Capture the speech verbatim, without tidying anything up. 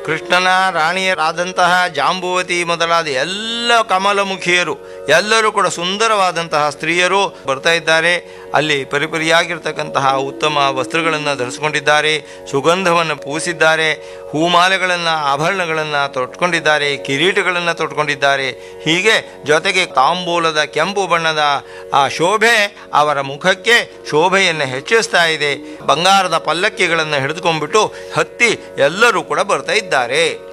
ಕೃಷ್ಣನ ರಾಣಿಯರಾದಂತಹ ಜಾಂಬುವತಿ ಮೊದಲಾದ ಎಲ್ಲ ಕಮಲಮುಖಿಯರು ಎಲ್ಲರೂ ಕೂಡ ಸುಂದರವಾದಂತಹ ಸ್ತ್ರೀಯರು ಬರ್ತಾ ಇದ್ದಾರೆ. ಅಲ್ಲಿ ಪರಿಪರಿಯಾಗಿರ್ತಕ್ಕಂತಹ ಉತ್ತಮ ವಸ್ತ್ರಗಳನ್ನು ಧರಿಸಿಕೊಂಡಿದ್ದಾರೆ, ಸುಗಂಧವನ್ನು ಪೂಸಿದ್ದಾರೆ, ಹೂಮಾಲೆಗಳನ್ನು ಆಭರಣಗಳನ್ನು ತೊಟ್ಕೊಂಡಿದ್ದಾರೆ, ಕಿರೀಟಗಳನ್ನು ತೊಟ್ಕೊಂಡಿದ್ದಾರೆ. ಹೀಗೆ ಜೊತೆಗೆ ತಾಂಬೂಲದ ಕೆಂಪು ಬಣ್ಣದ ಆ ಶೋಭೆ ಅವರ ಮುಖಕ್ಕೆ ಶೋಭೆಯನ್ನು ಹೆಚ್ಚಿಸ್ತಾ ಇದೆ. ಬಂಗಾರದ ಪಲ್ಲಕ್ಕಿಗಳನ್ನು ಹಿಡಿದುಕೊಂಡ್ಬಿಟ್ಟು ಹತ್ತಿ ಎಲ್ಲರೂ ಕೂಡ ಬರ್ತಾ ಇದ್ದಾರೆ.